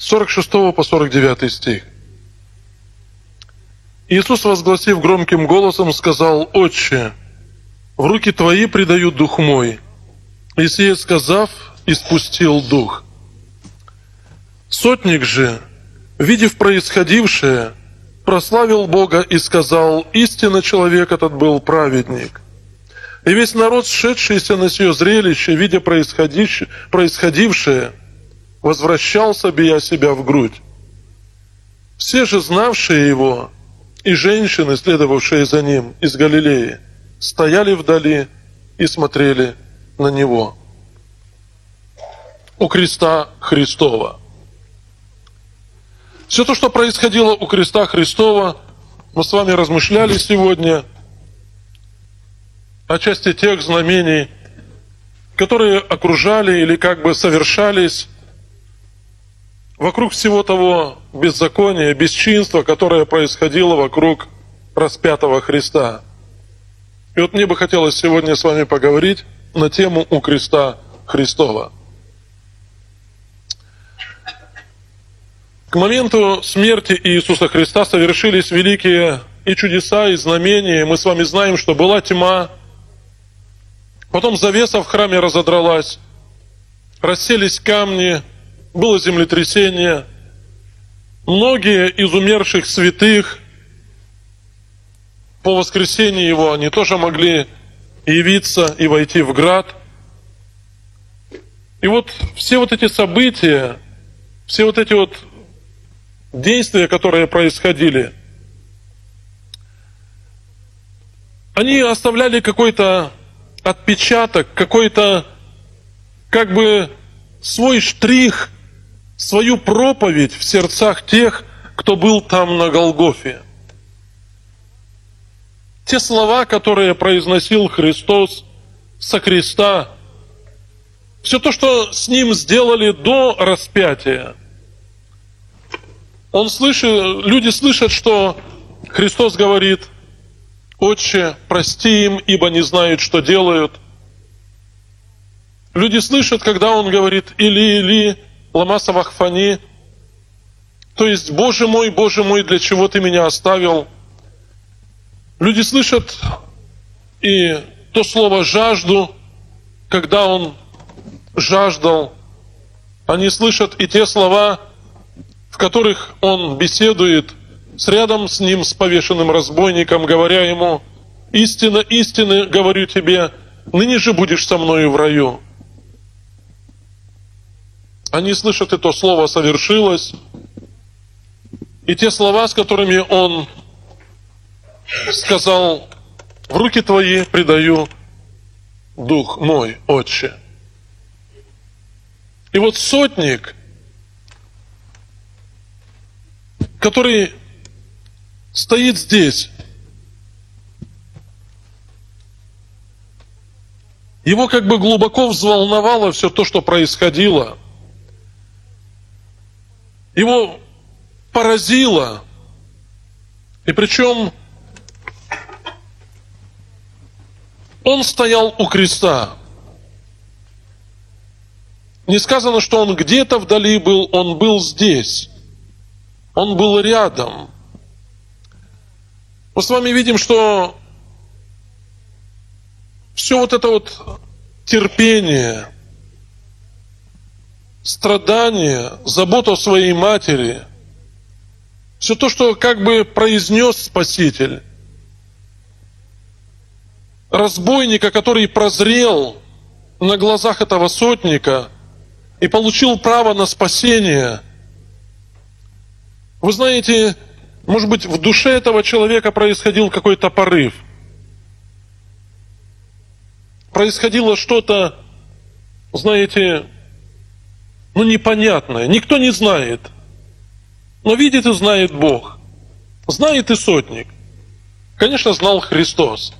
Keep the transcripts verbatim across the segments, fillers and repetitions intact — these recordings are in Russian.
с сорок шестого по сорок девятый стих. Иисус, возгласив громким голосом, сказал: «Отче, в руки Твои предаю дух мой». И сие сказав, испустил дух. Сотник же, видев происходившее, прославил Бога и сказал: «Истинно человек этот был праведник». И весь народ, сшедшийся на сие зрелище, видя происходившее, возвращался, бия себя в грудь. Все же, знавшие его, и женщины, следовавшие за ним из Галилеи, стояли вдали и смотрели на него. У креста Христова. Все то, что происходило у креста Христова, мы с вами размышляли сегодня о части тех знамений, которые окружали или как бы совершались вокруг всего того беззакония, бесчинства, которое происходило вокруг распятого Христа. И вот мне бы хотелось сегодня с вами поговорить на тему у креста Христова. К моменту смерти Иисуса Христа совершились великие и чудеса, и знамения. Мы с вами знаем, что была тьма, потом завеса в храме разодралась, расселись камни, было землетрясение. Многие из умерших святых по воскресении Его, они тоже могли явиться и войти в град. И вот все вот эти события, все вот эти вот действия, которые происходили, они оставляли какой-то отпечаток, какой-то как бы свой штрих, свою проповедь в сердцах тех, кто был там на Голгофе. Те слова, которые произносил Христос со креста, все то, что с Ним сделали до распятия. Он слышит, люди слышат, что Христос говорит: «Отче, прости им, ибо не знают, что делают». Люди слышат, когда Он говорит: «Или, или, лама савахфани», то есть: «Боже мой, Боже мой, для чего Ты меня оставил?» Люди слышат и то слово «жажду», когда Он жаждал. Они слышат и те слова, в которых Он беседует с рядом с Ним, с повешенным разбойником, говоря ему: «Истинно, истинно говорю тебе, ныне же будешь со мною в раю». Они слышат, и то слово совершилось, и те слова, с которыми Он сказал: «В руки Твои предаю дух мой, Отче». И вот сотник, который стоит здесь, его как бы глубоко взволновало все то, что происходило. Его поразило. И причем он стоял у креста. Не сказано, что он где-то вдали был, он был здесь. Он был рядом. Мы с вами видим, что все вот это вот терпение, страдание, забота о своей матери, все то, что как бы произнес Спаситель, разбойника, который прозрел на глазах этого сотника и получил право на спасение. Вы знаете, может быть, в душе этого человека происходил какой-то порыв. Происходило что-то, знаете, ну непонятное. Никто не знает. Но видит и знает Бог. Знает и сотник. Конечно, знал Христос.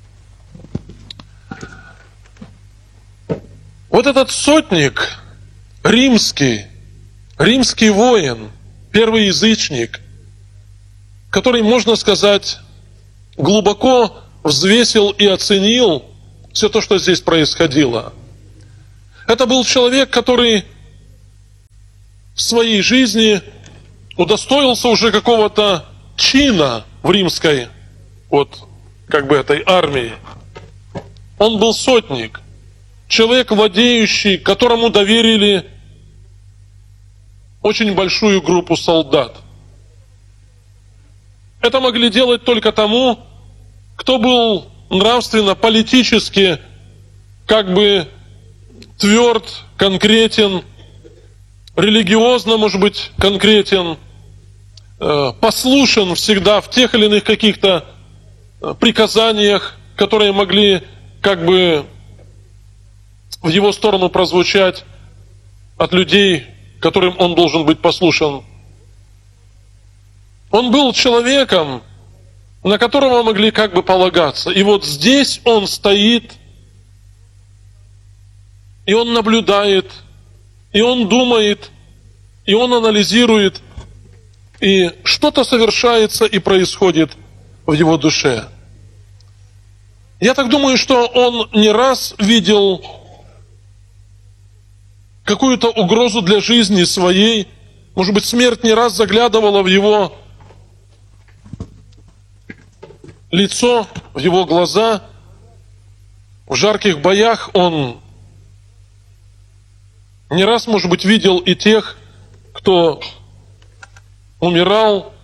Вот этот сотник, римский, римский воин, первый язычник, который, можно сказать, глубоко взвесил и оценил все то, что здесь происходило. Это был человек, который своей жизни удостоился уже какого-то чина в римской, вот, как бы этой армии. Он был сотник, человек, владеющий, которому доверили очень большую группу солдат. Это могли делать только тому, кто был нравственно, политически, как бы тверд, конкретен, религиозно, может быть, конкретен, послушен всегда в тех или иных каких-то приказаниях, которые могли как бы в его сторону прозвучать от людей, которым он должен быть послушен. Он был человеком, на которого могли как бы полагаться. И вот здесь он стоит, и он наблюдает, и он думает, и он анализирует, и что-то совершается и происходит в его душе. Я так думаю, что он не раз видел какую-то угрозу для жизни своей. Может быть, смерть не раз заглядывала в его лицо, в его глаза. В жарких боях он не раз, может быть, видел и тех, кто умирал,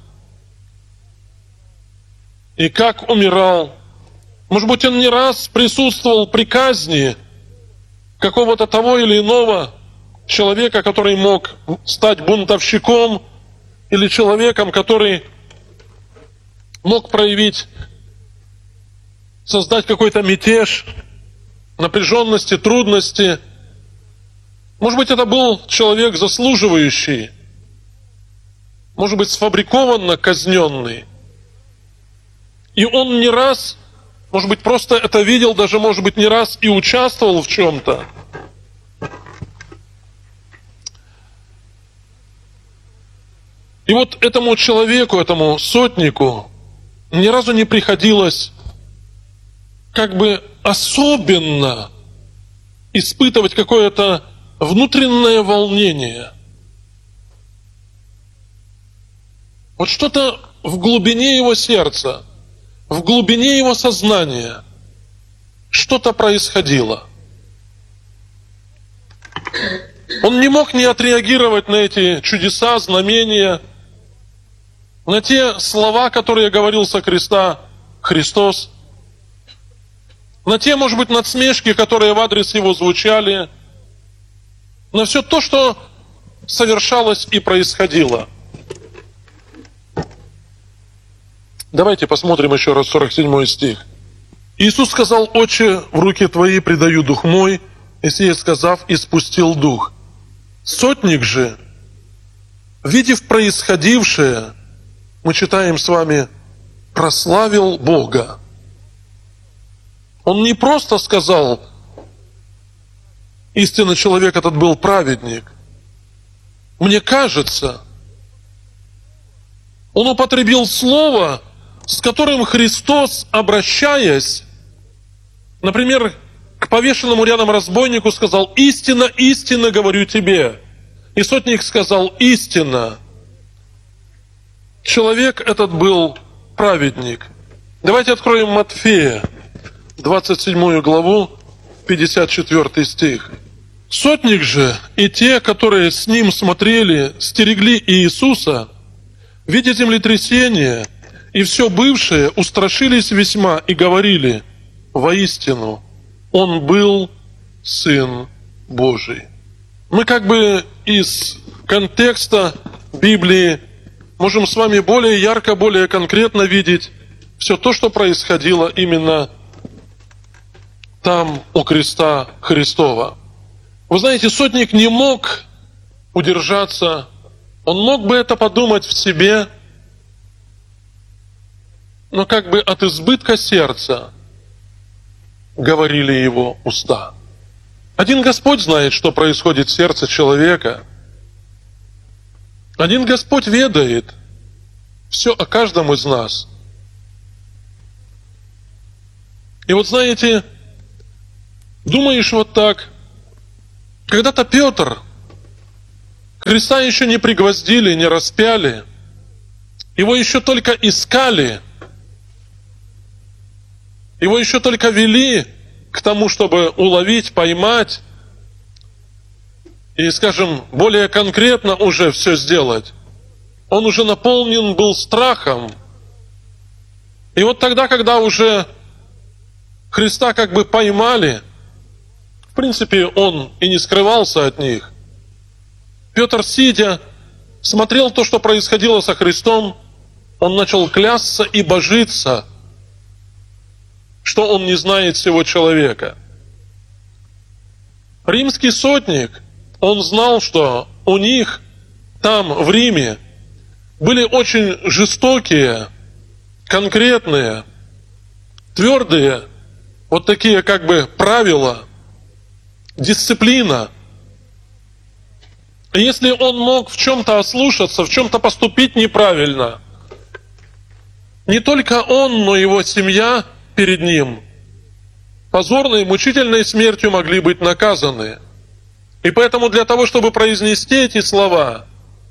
и как умирал. Может быть, он не раз присутствовал при казни какого-то того или иного человека, который мог стать бунтовщиком, или человеком, который мог проявить, создать какой-то мятеж, напряженности, трудности. Может быть, это был человек заслуживающий, может быть, сфабрикованно казненный. И он не раз, может быть, просто это видел, даже, может быть, не раз и участвовал в чем-то. И вот этому человеку, этому сотнику ни разу не приходилось как бы особенно испытывать какое-то внутреннее волнение. Вот что-то в глубине его сердца, в глубине его сознания что-то происходило. Он не мог не отреагировать на эти чудеса, знамения, на те слова, которые говорил со креста Христос, на те, может быть, надсмешки, которые в адрес его звучали, на все то, что совершалось и происходило. Давайте посмотрим еще раз сорок седьмой стих. Иисус сказал: «Отче, в руки Твои предаю дух мой», и сие сказав, испустил дух. Сотник же, видев происходившее, мы читаем с вами, прославил Бога. Он не просто сказал: истинно человек этот был праведник. Мне кажется, он употребил слово, с которым Христос, обращаясь, например, к повешенному рядом разбойнику, сказал: «Истинно, истинно говорю тебе». И сотник сказал: «Истинно». Человек этот был праведник. Давайте откроем Матфея, двадцать седьмую главу, пятьдесят четвёртый стих. «Сотник же и те, которые с ним смотрели, стерегли Иисуса, видя землетрясение и все бывшее, устрашились весьма и говорили: воистину, Он был Сын Божий». Мы как бы из контекста Библии можем с вами более ярко, более конкретно видеть все то, что происходило именно там, у креста Христова. Вы знаете, сотник не мог удержаться, он мог бы это подумать в себе, но как бы от избытка сердца говорили его уста. Один Господь знает, что происходит в сердце человека. Один Господь ведает все о каждом из нас. И вот знаете, думаешь вот так, когда-то Петр Христа еще не пригвоздили, не распяли. Его еще только искали. Его еще только вели к тому, чтобы уловить, поймать и, скажем, более конкретно уже все сделать. Он уже наполнен был страхом. И вот тогда, когда уже Христа как бы поймали, в принципе, он и не скрывался от них. Петр, сидя, смотрел то, что происходило со Христом, он начал клясться и божиться, что он не знает всего человека. Римский сотник, он знал, что у них там, в Риме, были очень жестокие, конкретные, твердые, вот такие как бы правила, дисциплина. И если он мог в чем-то ослушаться, в чем-то поступить неправильно, не только он, но и его семья перед ним позорной, мучительной смертью могли быть наказаны. И поэтому для того, чтобы произнести эти слова,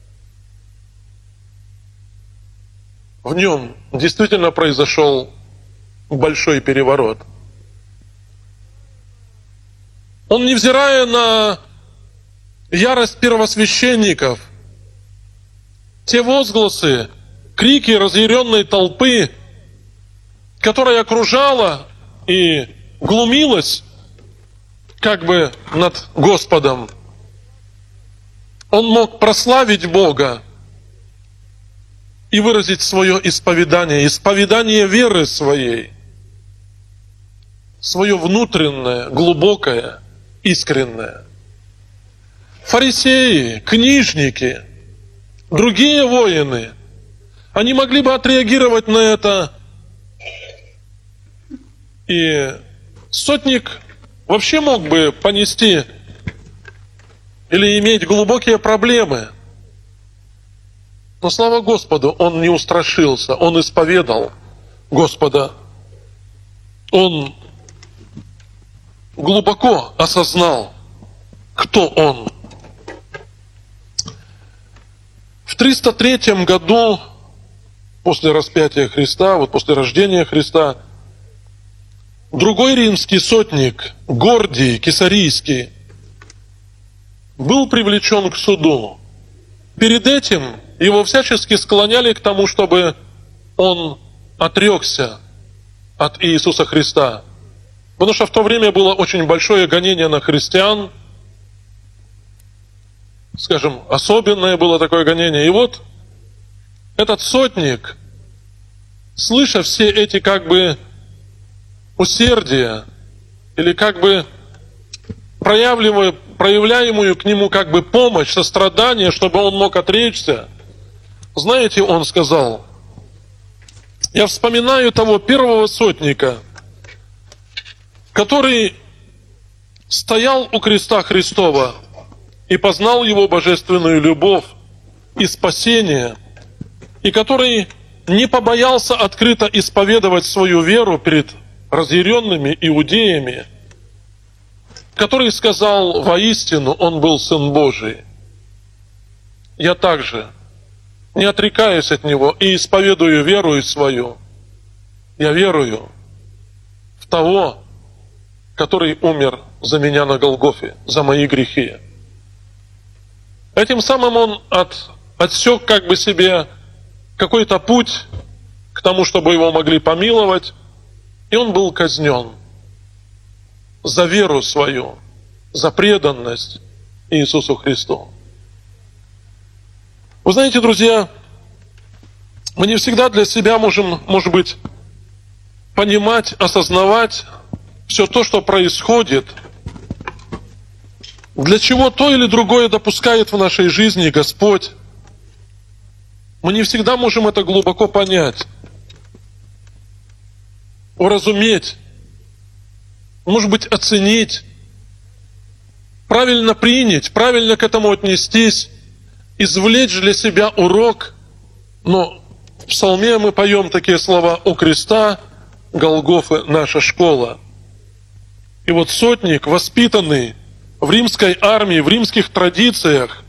в нем действительно произошел большой переворот. Он, невзирая на ярость первосвященников, те возгласы, крики разъяренной толпы, которая окружала и глумилась как бы над Господом, он мог прославить Бога и выразить свое исповедание, исповедание веры своей, свое внутреннее, глубокое, искреннее. Фарисеи, книжники, другие воины, они могли бы отреагировать на это, и сотник вообще мог бы понести или иметь глубокие проблемы. Но слава Господу, он не устрашился, он исповедал Господа. Он глубоко осознал, кто он. В триста третьем году, после распятия Христа, вот после рождения Христа, другой римский сотник, Гордий Кесарийский, был привлечен к суду. Перед этим его всячески склоняли к тому, чтобы он отрекся от Иисуса Христа. Потому что в то время было очень большое гонение на христиан, скажем, особенное было такое гонение. И вот этот сотник, слыша все эти как бы усердия, или как бы проявляемую, проявляемую к нему как бы помощь, сострадание, чтобы он мог отречься, знаете, он сказал: я вспоминаю того первого сотника, который стоял у креста Христова и познал его божественную любовь и спасение, и который не побоялся открыто исповедовать свою веру перед разъяренными иудеями, который сказал: воистину он был Сын Божий. Я также не отрекаюсь от него и исповедую веру свою. Я верую в того, который умер за меня на Голгофе, за мои грехи. Этим самым он от, отсек как бы себе какой-то путь к тому, чтобы его могли помиловать, и он был казнен за веру свою, за преданность Иисусу Христу. Вы знаете, друзья, мы не всегда для себя можем, может быть, понимать, осознавать все то, что происходит, для чего то или другое допускает в нашей жизни Господь. Мы не всегда можем это глубоко понять, уразуметь, может быть, оценить, правильно принять, правильно к этому отнестись, извлечь для себя урок. Но в псалме мы поем такие слова: «У креста Голгофы наша школа». И вот сотник, воспитанный в римской армии, в римских традициях,